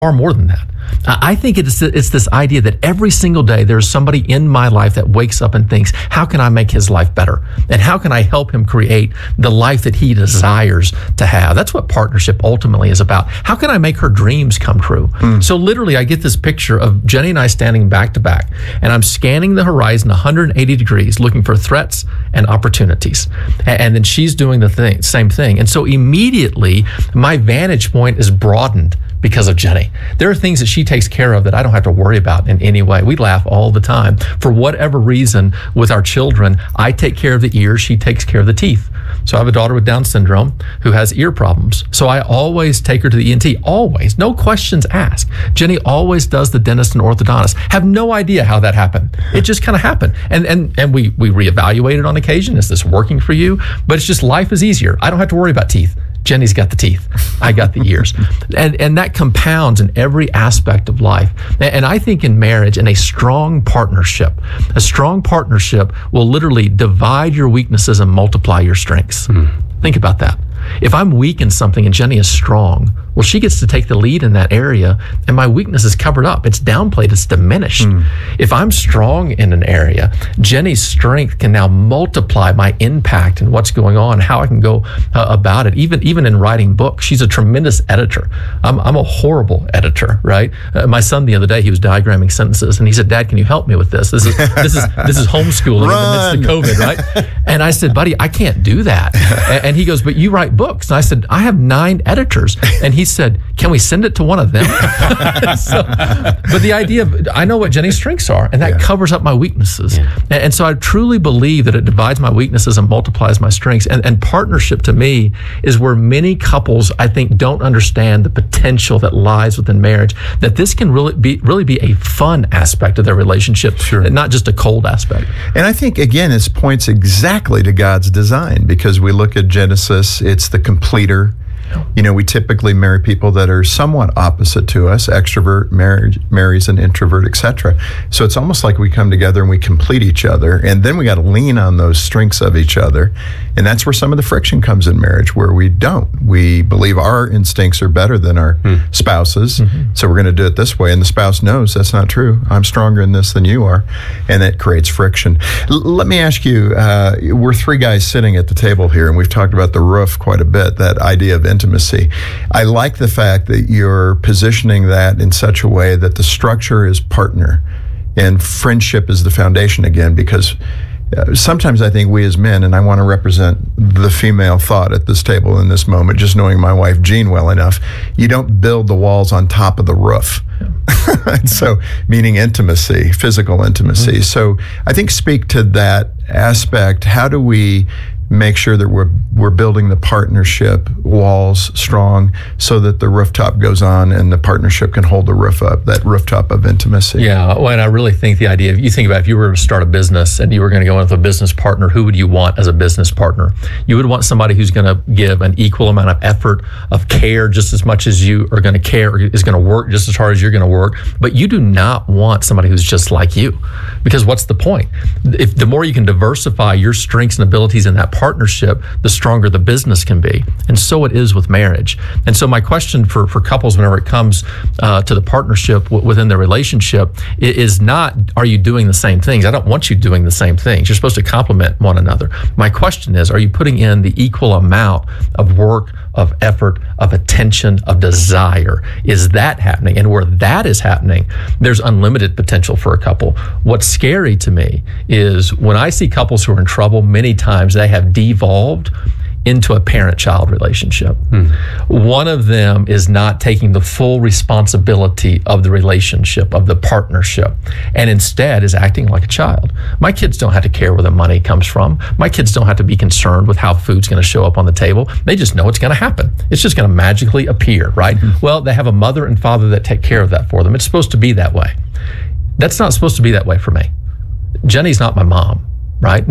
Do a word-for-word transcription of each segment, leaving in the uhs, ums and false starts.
far more than that. I think it's it's this idea that every single day there's somebody in my life that wakes up and thinks, how can I make his life better? And how can I help him create the life that he desires to have? That's what partnership ultimately is about. How can I make her dreams come true? Mm. So literally, I get this picture of Jenny and I standing back to back, and I'm scanning the horizon one hundred eighty degrees, looking for threats and opportunities. And then she's doing the thing, same thing. And so immediately, my vantage point is broadened because of Jenny. There are things that she takes care of that I don't have to worry about in any way. We laugh all the time. For whatever reason, with our children, I take care of the ears, she takes care of the teeth. So I have a daughter with Down syndrome who has ear problems. So I always take her to the E N T, always, no questions asked. Jenny always does the dentist and orthodontist. Have no idea how that happened. It just kind of happened. And and and we, we reevaluate it on occasion. Is this working for you? But it's just life is easier. I don't have to worry about teeth. Jenny's got the teeth. I got the ears. And and that compounds in every aspect of life. And I think in marriage, in a strong partnership, a strong partnership will literally divide your weaknesses and multiply your strengths. Mm. Think about that. If I'm weak in something and Jenny is strong, well, she gets to take the lead in that area, and my weakness is covered up. It's downplayed. It's diminished. Mm. If I'm strong in an area, Jenny's strength can now multiply my impact and what's going on, how I can go uh, about it. Even even in writing books, she's a tremendous editor. I'm I'm a horrible editor, right? Uh, my son the other day, he was diagramming sentences, and he said, "Dad, can you help me with this? This is this is this is homeschooling Run. in the midst of COVID, right?" And I said, "Buddy, I can't do that." And he goes, "But you write books." And I said, "I have nine editors." And he said, "Can we send it to one of them?" so, but the idea of, I know what Jenny's strengths are, and that yeah. covers up my weaknesses. Yeah. And, and so I truly believe that it divides my weaknesses and multiplies my strengths. And, and partnership to me is where many couples, I think, don't understand the potential that lies within marriage, that this can really be really be a fun aspect of their relationship, sure. not just a cold aspect. And I think, again, it points exactly to God's design, because we look at Genesis, it's the completer. You know, we typically marry people that are somewhat opposite to us. Extrovert marriage marries an introvert, et cetera. So it's almost like we come together and we complete each other, and then we got to lean on those strengths of each other. And that's where some of the friction comes in marriage, where we don't. We believe our instincts are better than our hmm. spouses, mm-hmm. so we're going to do it this way. And the spouse knows that's not true. I'm stronger in this than you are, and it creates friction. L- let me ask you, uh, we're three guys sitting at the table here, and we've talked about the roof quite a bit, that idea of intimacy. Intimacy. I like the fact that you're positioning that in such a way that the structure is partner and friendship is the foundation again, because uh, sometimes I think we as men, and I want to represent the female thought at this table in this moment, just knowing my wife Jean well enough, you don't build the walls on top of the roof. And so, meaning intimacy, physical intimacy. Mm-hmm. So I think speak to that aspect. How do we make sure that we're we're building the partnership walls strong so that the rooftop goes on and the partnership can hold the roof up, that rooftop of intimacy? Yeah, well, and I really think the idea of, you think about if you were to start a business and you were going to go in with a business partner, who would you want as a business partner? You would want somebody who's going to give an equal amount of effort, of care, just as much as you are going to care, is going to work just as hard as you're going to work. But you do not want somebody who's just like you, because what's the point? If the more you can diversify your strengths and abilities in that partnership, the stronger the business can be. And so it is with marriage. And so my question for, for couples whenever it comes uh, to the partnership w- within their relationship is not, are you doing the same things? I don't want you doing the same things. You're supposed to complement one another. My question is, are you putting in the equal amount of work, of effort, of attention, of desire? Is that happening? And where that is happening, there's unlimited potential for a couple. What's scary to me is when I see couples who are in trouble, many times they have devolved into a parent-child relationship. Hmm. One of them is not taking the full responsibility of the relationship, of the partnership, and instead is acting like a child. My kids don't have to care where the money comes from. My kids don't have to be concerned with how food's going to show up on the table. They just know it's going to happen. It's just going to magically appear, right? Hmm. Well, they have a mother and father that take care of that for them. It's supposed to be that way. That's not supposed to be that way for me. Jenny's not my mom, right? Now,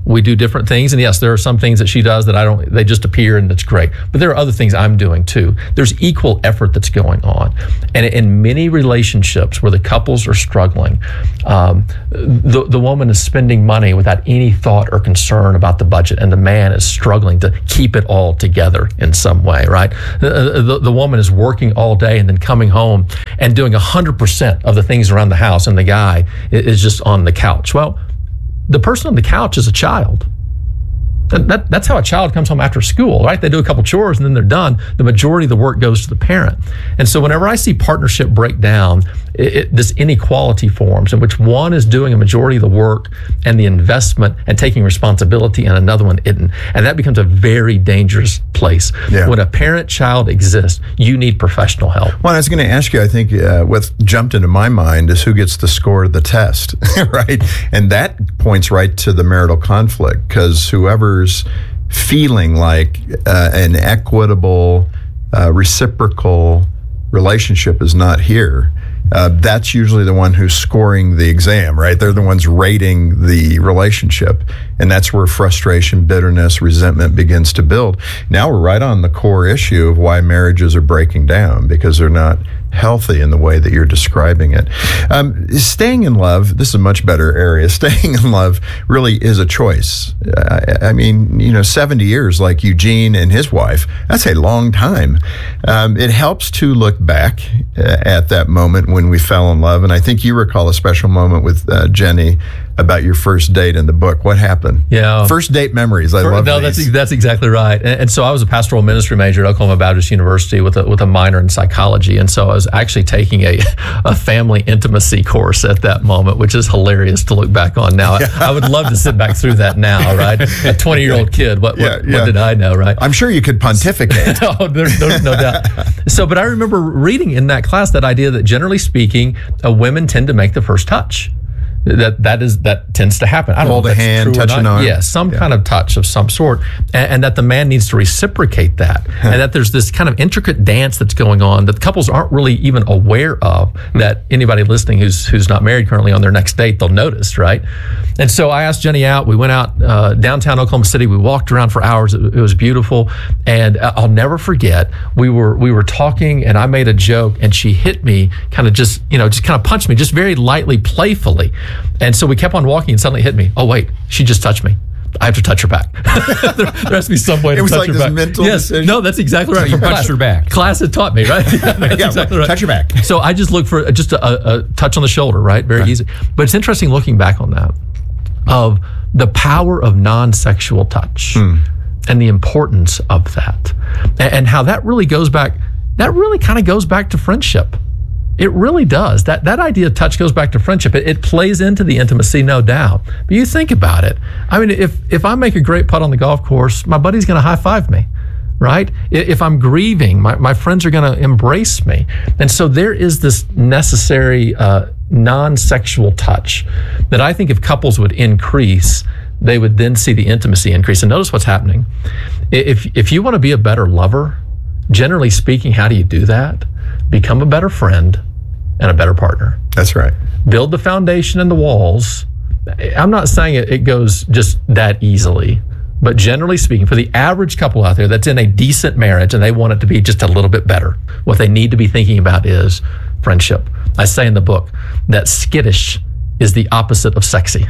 We do different things, and yes, there are some things that she does that I don't, they just appear and it's great. But there are other things I'm doing too. There's equal effort that's going on. And in many relationships where the couples are struggling, um, the, the woman is spending money without any thought or concern about the budget, and the man is struggling to keep it all together in some way, right? The, the, the woman is working all day and then coming home and doing one hundred percent of the things around the house, and the guy is just on the couch. Well, the person on the couch is a child. That, that, that's how a child comes home after school, right? They do a couple chores and then they're done. The majority of the work goes to the parent. And so whenever I see partnership break down, it, it, this inequality forms in which one is doing a majority of the work and the investment and taking responsibility, and another one isn't. And that becomes a very dangerous place. Yeah. When a parent-child exists, you need professional help. Well, I was going to ask you, I think uh, what jumped into my mind is who gets the score of the test, right? And that points right to the marital conflict, because whoever feeling like uh, an equitable, uh, reciprocal relationship is not here, uh, that's usually the one who's scoring the exam, right? They're the ones rating the relationship. And that's where frustration, bitterness, resentment begins to build. Now we're right on the core issue of why marriages are breaking down, because they're not healthy in the way that you're describing it. Um, staying in love, this is a much better area. Staying in love really is a choice. I, I mean, you know, seventy years like Eugene and his wife, that's a long time. Um, it helps to look back uh, at that moment when we fell in love. And I think you recall a special moment with uh, Jenny about your first date in the book. What happened? Yeah. First date memories. I love no, these. that's that's exactly right. And, and so I was a pastoral ministry major at Oklahoma Baptist University with a with a minor in psychology. And so I was actually taking a a family intimacy course at that moment, which is hilarious to look back on now. I, I would love to sit back through that now, right? A twenty-year-old kid. What what, yeah, yeah. what did I know, right? I'm sure you could pontificate. oh, there's, there's no doubt. So, but I remember reading in that class that idea that generally speaking, uh, women tend to make the first touch. That that is that tends to happen. I don't Hold know if a that's hand, true or touch an not. arm. Yeah, some yeah. kind of touch of some sort, and, and that the man needs to reciprocate that, and that there's this kind of intricate dance that's going on that couples aren't really even aware of. That anybody listening who's who's not married currently on their next date, they'll notice, right? And so I asked Jenny out. We went out uh, downtown Oklahoma City. We walked around for hours. It, it was beautiful, and I'll never forget. We were we were talking, and I made a joke, and she hit me, kind of just you know just kind of punched me, just very lightly, playfully, and so we kept on walking, and suddenly it hit me. Oh wait, she just touched me. I have to touch her back. there, there has to be some way to touch her back. It was like this mental yes. decision. No, that's exactly right. You punched her back. Class had taught me, right? Yeah, that's yeah, exactly right. Touch her back. So I just look for just a, a touch on the shoulder, right? Very right. easy. But it's interesting looking back on that, of the power of non-sexual touch hmm. and the importance of that, and, and how that really goes back, that really kind of goes back to friendship. It really does. That that idea of touch goes back to friendship. It, it plays into the intimacy, no doubt. But you think about it. I mean, if if I make a great putt on the golf course, my buddy's going to high five me, right? If I'm grieving, my, my friends are going to embrace me. And so there is this necessary uh, non-sexual touch that I think if couples would increase, they would then see the intimacy increase. And notice what's happening. If if you want to be a better lover, generally speaking, how do you do that? Become a better friend and a better partner. That's right. Build the foundation and the walls. I'm not saying it, it goes just that easily, but generally speaking, for the average couple out there that's in a decent marriage and they want it to be just a little bit better, what they need to be thinking about is friendship. I say in the book that skittish is the opposite of sexy,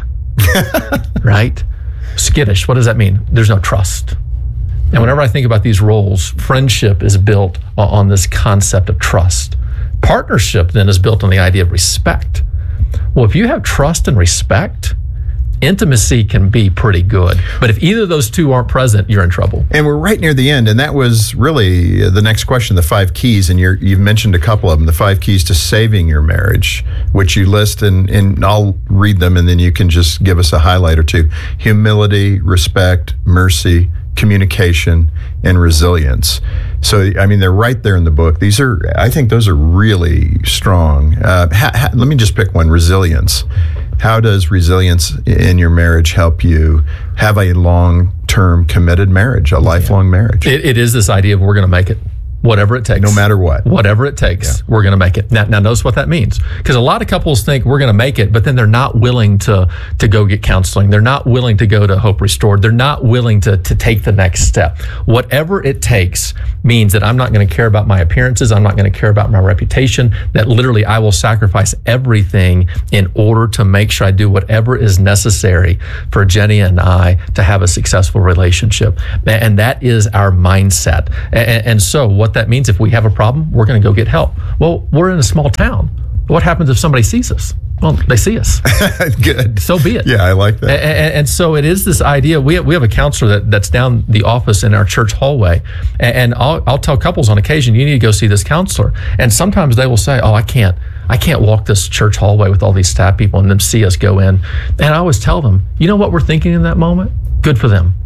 right? Skittish, what does that mean? There's no trust. And whenever I think about these roles, friendship is built on this concept of trust. Partnership then is built on the idea of respect. Well, if you have trust and respect, intimacy can be pretty good. But if either of those two aren't present, you're in trouble. And we're right near the end, and that was really the next question, the five keys, and you're, you've mentioned a couple of them, the five keys to saving your marriage, which you list, and, and I'll read them, and then you can just give us a highlight or two. Humility, respect, mercy, communication, and resilience. So, I mean, they're right there in the book. These are, I think those are really strong. Uh, ha, ha, let me just pick one, resilience. How does resilience in your marriage help you have a long-term committed marriage, a lifelong yeah. marriage? It, it is this idea of we're going to make it. Whatever it takes. No matter what. Whatever it takes, yeah. we're going to make it. Now, now, notice what that means. Because a lot of couples think we're going to make it, but then they're not willing to to go get counseling. They're not willing to go to Hope Restored. They're not willing to, to take the next step. Whatever it takes means that I'm not going to care about my appearances. I'm not going to care about my reputation. That literally I will sacrifice everything in order to make sure I do whatever is necessary for Jenny and I to have a successful relationship. And that is our mindset. And, and so what that means, if we have a problem, we're going to go get help. Well, we're in a small town. What happens if somebody sees us? Well, they see us. Good. So be it. Yeah, I like that. And, and, and so it is this idea. We have, we have a counselor that, that's down the office in our church hallway. And, and I'll, I'll tell couples on occasion, you need to go see this counselor. And sometimes they will say, oh, I can't. I can't walk this church hallway with all these staff people and them see us go in. And I always tell them, you know what we're thinking in that moment? Good for them.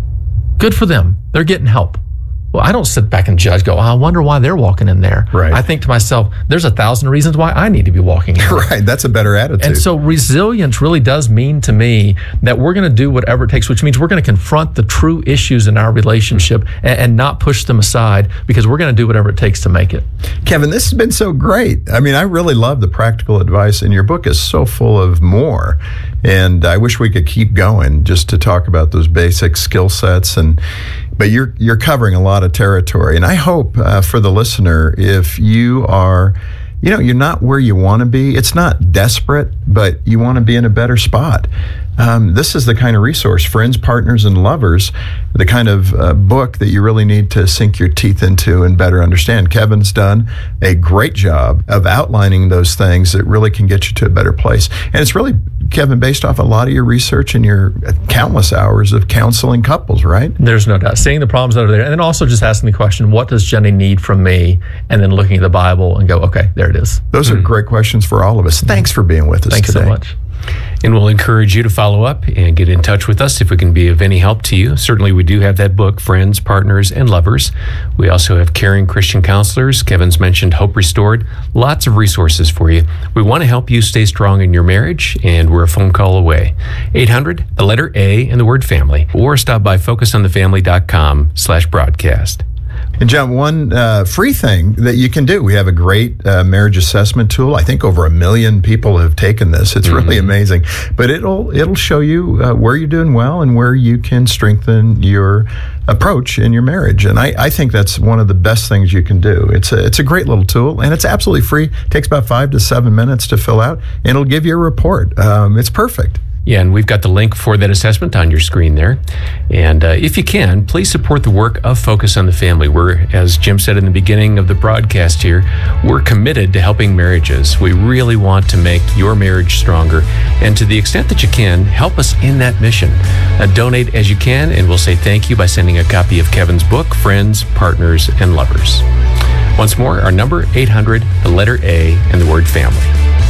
Good for them. They're getting help. Well, I don't sit back and judge, go, oh, I wonder why they're walking in there. Right. I think to myself, there's a thousand reasons why I need to be walking in there. Right. That's a better attitude. And so resilience really does mean to me that we're going to do whatever it takes, which means we're going to confront the true issues in our relationship and, and not push them aside, because we're going to do whatever it takes to make it. Kevin, this has been so great. I mean, I really love the practical advice, and your book is so full of more. And I wish we could keep going just to talk about those basic skill sets. And but you're you're covering a lot of territory. And I hope uh, for the listener, if you are, you know, you're not where you want to be, it's not desperate, but you want to be in a better spot. Um, this is the kind of resource, friends, partners, and lovers, the kind of uh, book that you really need to sink your teeth into and better understand. Kevin's done a great job of outlining those things that really can get you to a better place. And it's really, Kevin, based off a lot of your research and your countless hours of counseling couples, right? There's no doubt. Seeing the problems that are there, and then also just asking the question, what does Jenny need from me? And then looking at the Bible and go, okay, there it is. Those mm-hmm. are great questions for all of us. Thanks for being with us Thanks today. Thanks so much. And we'll encourage you to follow up and get in touch with us if we can be of any help to you. Certainly, we do have that book, Friends, Partners, and Lovers. We also have caring Christian counselors. Kevin's mentioned Hope Restored. Lots of resources for you. We want to help you stay strong in your marriage, and we're a phone call away. eight hundred, the letter A, and the word family. Or stop by focus on the family dot com slash broadcast. And John, one uh, free thing that you can do, we have a great uh, marriage assessment tool. I think over a million people have taken this. It's mm-hmm. really amazing. But it'll it'll show you uh, where you're doing well and where you can strengthen your approach in your marriage. And I, I think that's one of the best things you can do. It's a, it's a great little tool, and it's absolutely free. It takes about five to seven minutes to fill out, and it'll give you a report. Um, it's perfect. Yeah, and we've got the link for that assessment on your screen there. And uh, if you can, please support the work of Focus on the Family. We're, as Jim said in the beginning of the broadcast here, we're committed to helping marriages. We really want to make your marriage stronger. And to the extent that you can, help us in that mission. Uh, donate as you can, and we'll say thank you by sending a copy of Kevin's book, Friends, Partners, and Lovers. Once more, our number, eight hundred, the letter A, and the word family.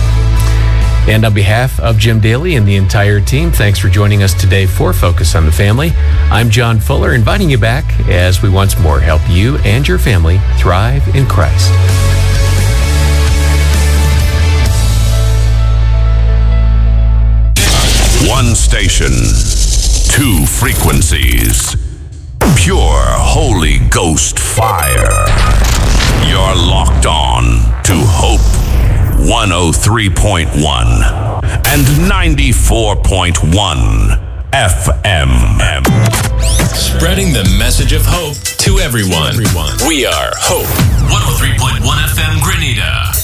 And on behalf of Jim Daly and the entire team, thanks for joining us today for Focus on the Family. I'm John Fuller, inviting you back as we once more help you and your family thrive in Christ. One station, two frequencies, pure Holy Ghost fire. You're locked on to Hope one oh three point one and ninety-four point one F M. Spreading the message of hope to everyone. everyone. We are Hope one oh three point one F M Grenada.